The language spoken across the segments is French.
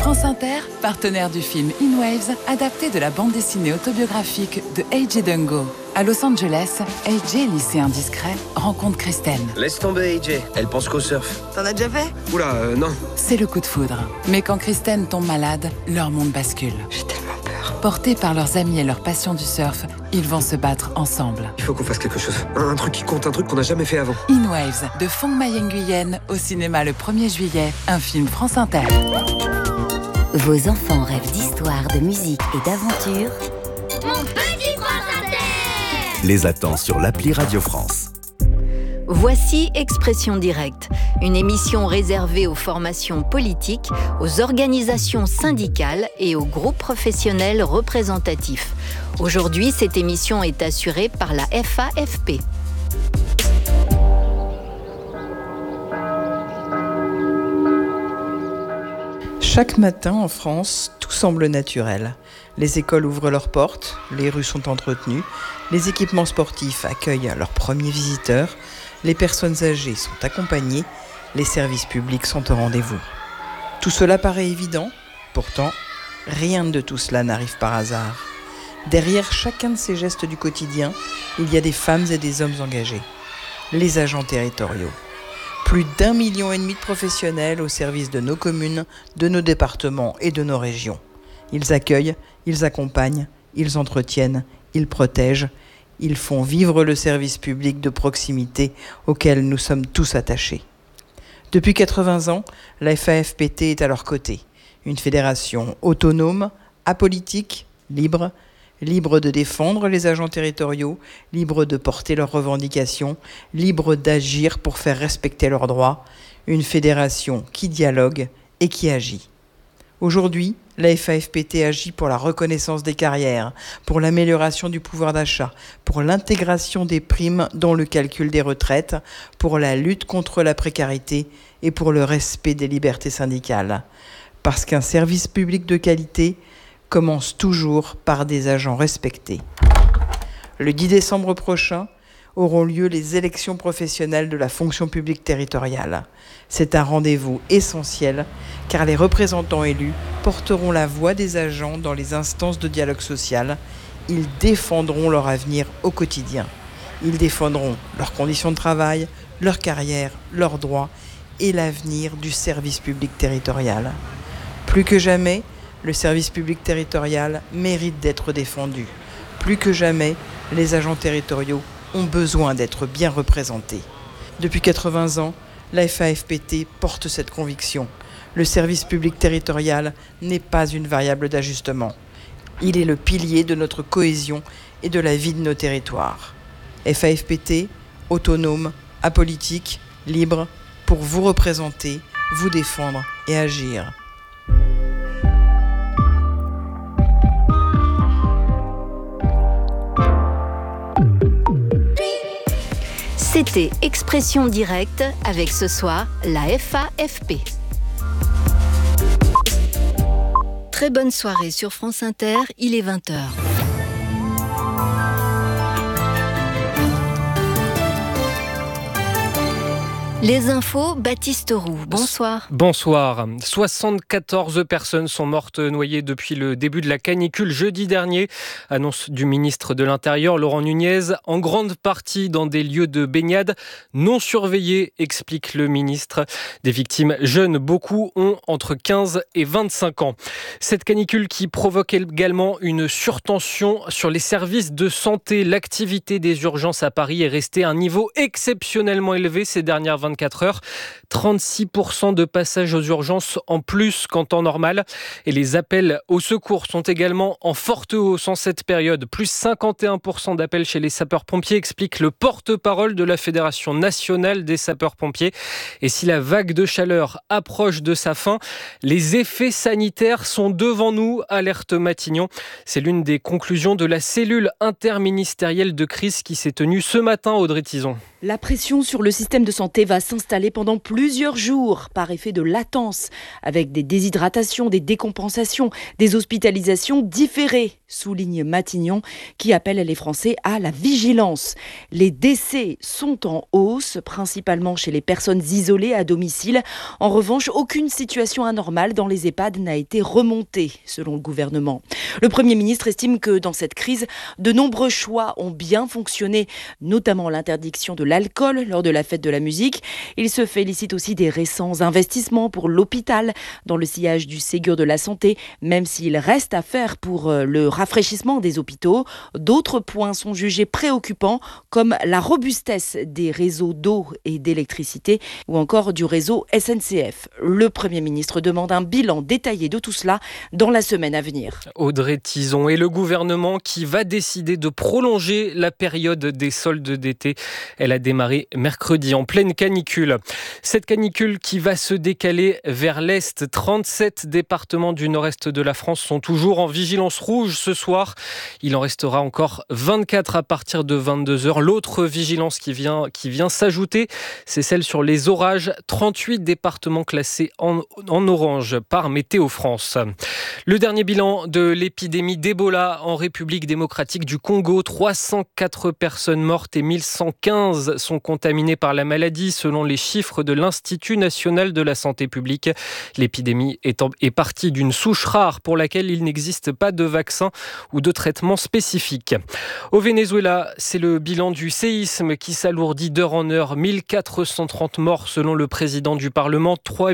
France Inter, partenaire du film In Waves, adapté de la bande dessinée autobiographique de A.J. Dungo. À Los Angeles, A.J., lycéen discret, rencontre Kristen. Laisse tomber, A.J. Elle pense qu'au surf. T'en as déjà fait ? Oula, non. C'est le coup de foudre. Mais quand Kristen tombe malade, leur monde bascule. J'ai tellement peur. Portés par leurs amis et leur passion du surf, ils vont se battre ensemble. Il faut qu'on fasse quelque chose. Un truc qui compte, un truc qu'on n'a jamais fait avant. In Waves, de Phong Mai Nguyen, au cinéma le 1er juillet, un film France Inter. Vos enfants rêvent d'histoire, de musique et d'aventure. Mon petit France Inter. Les attend sur l'appli Radio France. Voici Expression Directe, une émission réservée aux formations politiques, aux organisations syndicales et aux groupes professionnels représentatifs. Aujourd'hui, cette émission est assurée par la FAFP. Chaque matin en France, tout semble naturel. Les écoles ouvrent leurs portes, les rues sont entretenues, les équipements sportifs accueillent leurs premiers visiteurs, les personnes âgées sont accompagnées, les services publics sont au rendez-vous. Tout cela paraît évident, pourtant, rien de tout cela n'arrive par hasard. Derrière chacun de ces gestes du quotidien, il y a des femmes et des hommes engagés. Les agents territoriaux. Plus d'1,5 million de professionnels au service de nos communes, de nos départements et de nos régions. Ils accueillent, ils accompagnent, ils entretiennent, ils protègent, ils font vivre le service public de proximité auquel nous sommes tous attachés. Depuis 80 ans, la FAFPT est à leur côté. Une fédération autonome, apolitique, libre de défendre les agents territoriaux, libre de porter leurs revendications, libre d'agir pour faire respecter leurs droits, une fédération qui dialogue et qui agit. Aujourd'hui, la FAFPT agit pour la reconnaissance des carrières, pour l'amélioration du pouvoir d'achat, pour l'intégration des primes dans le calcul des retraites, pour la lutte contre la précarité et pour le respect des libertés syndicales. Parce qu'un service public de qualité commence toujours par des agents respectés. Le 10 décembre prochain auront lieu les élections professionnelles de la fonction publique territoriale. C'est un rendez-vous essentiel car les représentants élus porteront la voix des agents dans les instances de dialogue social. Ils défendront leur avenir au quotidien. Ils défendront leurs conditions de travail, leur carrière, leurs droits et l'avenir du service public territorial. Plus que jamais, le service public territorial mérite d'être défendu. Plus que jamais, les agents territoriaux ont besoin d'être bien représentés. Depuis 80 ans, la FAFPT porte cette conviction. Le service public territorial n'est pas une variable d'ajustement. Il est le pilier de notre cohésion et de la vie de nos territoires. FAFPT, autonome, apolitique, libre, pour vous représenter, vous défendre et agir. C'était Expression Directe avec ce soir la FAFP. Très bonne soirée sur France Inter, il est 20h. Les infos, Baptiste Roux, bonsoir. Bonsoir. 74 personnes sont mortes noyées depuis le début de la canicule jeudi dernier. Annonce du ministre de l'Intérieur, Laurent Nunez, en grande partie dans des lieux de baignade non surveillés, explique le ministre. Des victimes jeunes, beaucoup ont entre 15 et 25 ans. Cette canicule qui provoque également une surtension sur les services de santé. L'activité des urgences à Paris est restée à un niveau exceptionnellement élevé ces dernières 24 heures. 36% de passages aux urgences en plus qu'en temps normal. Et les appels au secours sont également en forte hausse en cette période. Plus 51% d'appels chez les sapeurs-pompiers, explique le porte-parole de la Fédération nationale des sapeurs-pompiers. Et si la vague de chaleur approche de sa fin, les effets sanitaires sont devant nous, alerte Matignon. C'est l'une des conclusions de la cellule interministérielle de crise qui s'est tenue ce matin, Audrey Tison. La pression sur le système de santé va s'installer pendant plusieurs jours par effet de latence, avec des déshydratations, des décompensations, des hospitalisations différées, souligne Matignon, qui appelle les Français à la vigilance. Les décès sont en hausse, principalement chez les personnes isolées à domicile. En revanche, aucune situation anormale dans les EHPAD n'a été remontée, selon le gouvernement. Le Premier ministre estime que dans cette crise, de nombreux choix ont bien fonctionné, notamment l'interdiction de l'alcool lors de la fête de la musique. Il se félicite aussi des récents investissements pour l'hôpital dans le sillage du Ségur de la santé, même s'il reste à faire pour le rafraîchissement des hôpitaux. D'autres points sont jugés préoccupants, comme la robustesse des réseaux d'eau et d'électricité ou encore du réseau SNCF. Le Premier ministre demande un bilan détaillé de tout cela dans la semaine à venir. Audrey Tizon et le gouvernement qui va décider de prolonger la période des soldes d'été. Elle a démarré mercredi en pleine canicule. Cette canicule qui va se décaler vers l'Est. 37 départements du nord-est de la France sont toujours en vigilance rouge ce soir. Il en restera encore 24 à partir de 22h. L'autre vigilance qui vient s'ajouter, c'est celle sur les orages. 38 départements classés en orange par Météo France. Le dernier bilan de l'épidémie d'Ebola en République démocratique du Congo. 304 personnes mortes et 1115 sont contaminées par la maladie selon les chiffres de l'Institut national de la santé publique. L'épidémie est partie d'une souche rare pour laquelle il n'existe pas de vaccin ou de traitement spécifique. Au Venezuela, c'est le bilan du séisme qui s'alourdit d'heure en heure. 1430 morts selon le président du Parlement,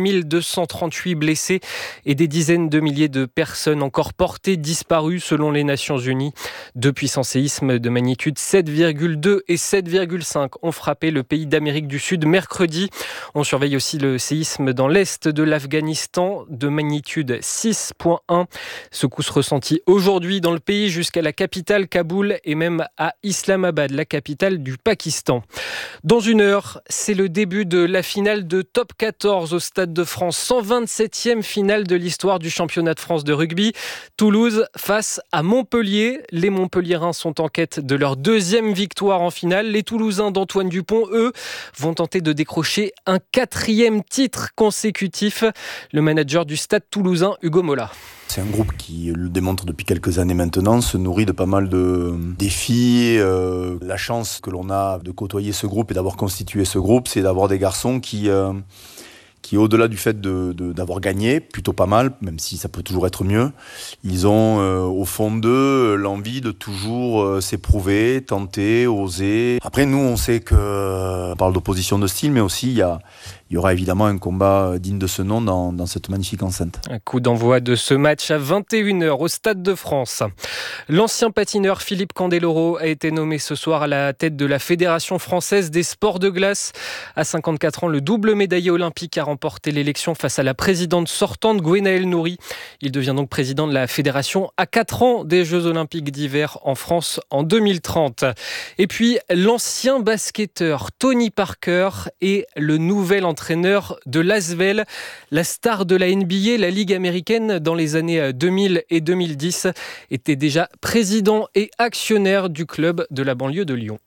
3238 blessés et des dizaines de milliers de personnes encore portées disparues selon les Nations Unies. Deux puissants séismes de magnitude 7,2 et 7,5 ont frappé le pays d'Amérique du Sud mercredi. On surveille aussi le séisme dans l'est de l'Afghanistan de magnitude 6,1. Secousse ressentie aujourd'hui dans le pays jusqu'à la capitale Kaboul et même à Islamabad, la capitale du Pakistan. Dans une heure, c'est le début de la finale de Top 14 au Stade de France. 127e finale de l'histoire du championnat de France de rugby. Toulouse face à Montpellier. Les Montpelliérains sont en quête de leur deuxième victoire en finale. Les Toulousains d'Antoine Dupont, eux, vont tenter de décrocher un 4e titre consécutif. Le manager du Stade toulousain, Hugo Mola. C'est un groupe qui le démontre depuis quelques années maintenant, se nourrit de pas mal de défis. La chance que l'on a de côtoyer ce groupe et d'avoir constitué ce groupe, c'est d'avoir des garçons qui au-delà du fait d'avoir gagné, plutôt pas mal, même si ça peut toujours être mieux, ils ont au fond d'eux l'envie de toujours s'éprouver, tenter, oser. Après, nous, on sait qu'on parle d'opposition de style, mais aussi il y aura évidemment un combat digne de ce nom dans cette magnifique enceinte. Un coup d'envoi de ce match à 21h au Stade de France. L'ancien patineur Philippe Candeloro a été nommé ce soir à la tête de la Fédération française des sports de glace. À 54 ans, le double médaillé olympique a remporté l'élection face à la présidente sortante Gwenaëlle Nouri. Il devient donc président de la fédération à 4 ans des Jeux olympiques d'hiver en France en 2030. Et puis, l'ancien basketteur Tony Parker est le nouvel entraîneur de l'Asvel, la star de la NBA, la Ligue américaine dans les années 2000 et 2010, était déjà président et actionnaire du club de la banlieue de Lyon.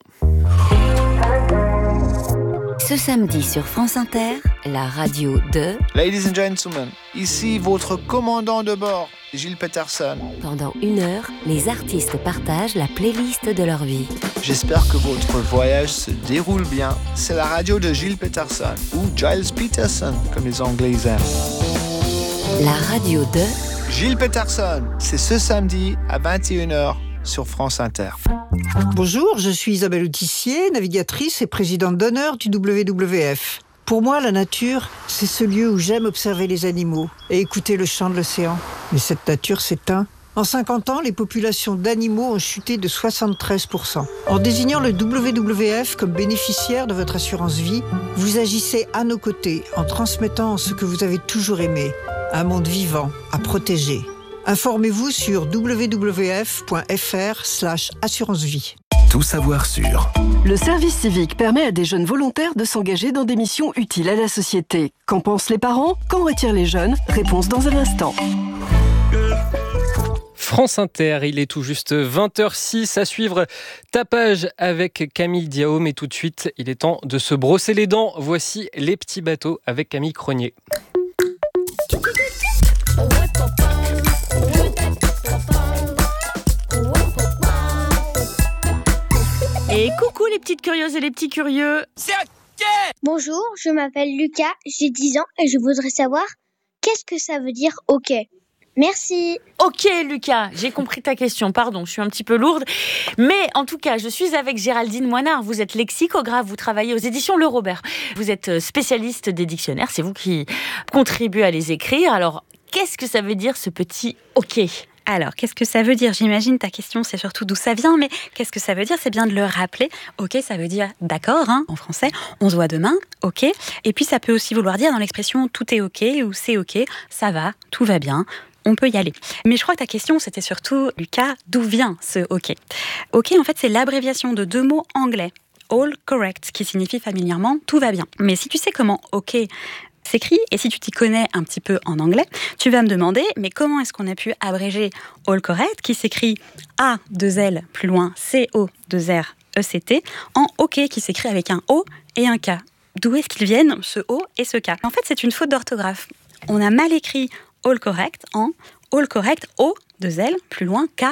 Ce samedi sur France Inter, la radio de... Ladies and gentlemen, ici votre commandant de bord, Gilles Peterson. Pendant 1 heure, les artistes partagent la playlist de leur vie. J'espère que votre voyage se déroule bien. C'est la radio de Gilles Peterson, ou Giles Peterson, comme les Anglais aiment. La radio de... Gilles Peterson, c'est ce samedi à 21h sur France Inter. Bonjour, je suis Isabelle Autissier, navigatrice et présidente d'honneur du WWF. Pour moi, la nature, c'est ce lieu où j'aime observer les animaux et écouter le chant de l'océan. Mais cette nature s'éteint. En 50 ans, les populations d'animaux ont chuté de 73%. En désignant le WWF comme bénéficiaire de votre assurance vie, vous agissez à nos côtés en transmettant ce que vous avez toujours aimé, un monde vivant à protéger. Informez-vous sur www.fr/assurance-vie. Tout savoir sur. Le service civique permet à des jeunes volontaires de s'engager dans des missions utiles à la société. Qu'en pensent les parents ? Qu'en retirent les jeunes ? Réponse dans un instant. France Inter, il est tout juste 20h06 à suivre Tapage avec Camille Diao, mais tout de suite, il est temps de se brosser les dents. Voici Les Petits Bateaux avec Camille Cronier. Et coucou les petites curieuses et les petits curieux. Bonjour, je m'appelle Lucas, j'ai 10 ans et je voudrais savoir qu'est-ce que ça veut dire OK. Merci. Ok Lucas, j'ai compris ta question, pardon, je suis un petit peu lourde. Mais en tout cas, je suis avec Géraldine Moinard, vous êtes lexicographe, vous travaillez aux éditions Le Robert. Vous êtes spécialiste des dictionnaires, c'est vous qui contribuez à les écrire. Alors, qu'est-ce que ça veut dire ce petit OK ? Alors, qu'est-ce que ça veut dire ? J'imagine ta question, c'est surtout d'où ça vient, mais qu'est-ce que ça veut dire ? C'est bien de le rappeler. OK, ça veut dire d'accord, en français. On se voit demain, OK. Et puis, ça peut aussi vouloir dire dans l'expression tout est OK ou c'est OK, ça va, tout va bien. On peut y aller. Mais je crois que ta question, c'était surtout, Lucas, d'où vient ce OK ? OK, en fait, c'est l'abréviation de 2 mots anglais. All correct, qui signifie familièrement tout va bien. Mais si tu sais comment OK s'écrit, et si tu t'y connais un petit peu en anglais, tu vas me demander, mais comment est-ce qu'on a pu abréger All correct, qui s'écrit A2L plus loin C-O-2-R-E-C-T, en OK, qui s'écrit avec un O et un K. D'où est-ce qu'ils viennent, ce O et ce K ? En fait, c'est une faute d'orthographe. On a mal écrit All correct en All correct O2L plus loin K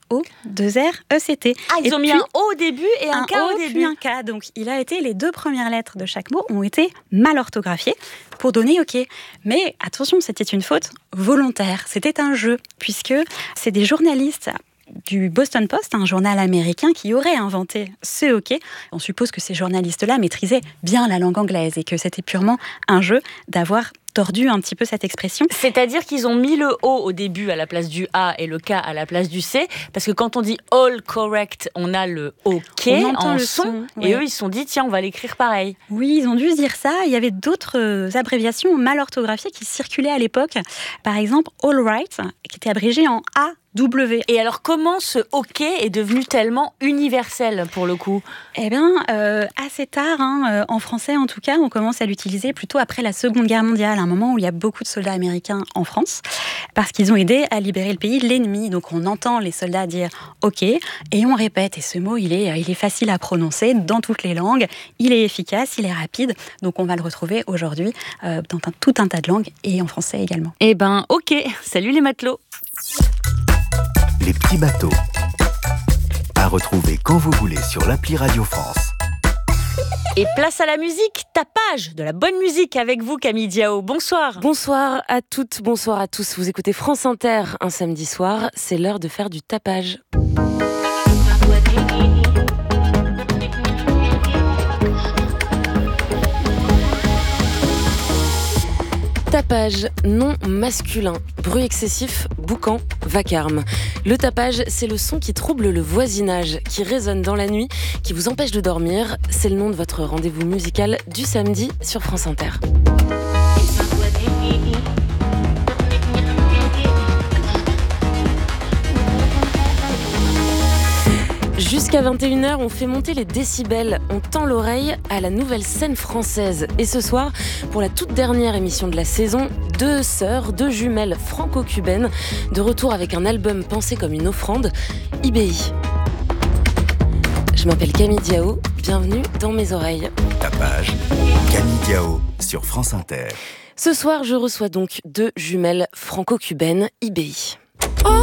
O2R-E-C-T. Ah, ils ont mis un O au début et un K au début. Puis un K. Donc, il a été, les 2 premières lettres de chaque mot ont été mal orthographiées pour donner OK. Mais attention, c'était une faute volontaire. C'était un jeu, puisque c'est des journalistes du Boston Post, un journal américain, qui aurait inventé ce OK. On suppose que ces journalistes-là maîtrisaient bien la langue anglaise et que c'était purement un jeu d'avoir tordu un petit peu cette expression. C'est-à-dire qu'ils ont mis le O au début à la place du A et le K à la place du C, parce que quand on dit all correct, on a le OK en son, ouais. Et eux ils se sont dit tiens on va l'écrire pareil. Oui, ils ont dû se dire ça. Il y avait d'autres abréviations mal orthographiées qui circulaient à l'époque. Par exemple, all right, qui était abrégé en AW. Et alors comment ce OK est devenu tellement universel pour le coup ? Eh bien, assez tard, en français en tout cas, on commence à l'utiliser plutôt après la Seconde Guerre mondiale, un moment où il y a beaucoup de soldats américains en France, parce qu'ils ont aidé à libérer le pays de l'ennemi. Donc on entend les soldats dire OK, et on répète. Et ce mot, il est facile à prononcer dans toutes les langues, il est efficace, il est rapide. Donc on va le retrouver aujourd'hui dans tout un tas de langues, et en français également. Eh ben OK, salut les matelots. Les petits bateaux. À retrouver quand vous voulez sur l'appli Radio France. Et place à la musique, Tapage, de la bonne musique avec vous Camille Diao. Bonsoir. Bonsoir à toutes, bonsoir à tous. Vous écoutez France Inter un samedi soir, c'est l'heure de faire du tapage. Tapage, nom masculin, bruit excessif, boucan, vacarme. Le tapage, c'est le son qui trouble le voisinage, qui résonne dans la nuit, qui vous empêche de dormir. C'est le nom de votre rendez-vous musical du samedi sur France Inter. Jusqu'à 21h, on fait monter les décibels, on tend l'oreille à la nouvelle scène française. Et ce soir, pour la toute dernière émission de la saison, 2 sœurs, 2 jumelles franco-cubaines, de retour avec un album pensé comme une offrande, IBI. Je m'appelle Camille Diao, bienvenue dans mes oreilles. Tapage, Camille Diao sur France Inter. Ce soir, je reçois donc 2 jumelles franco-cubaines, IBI. Oh,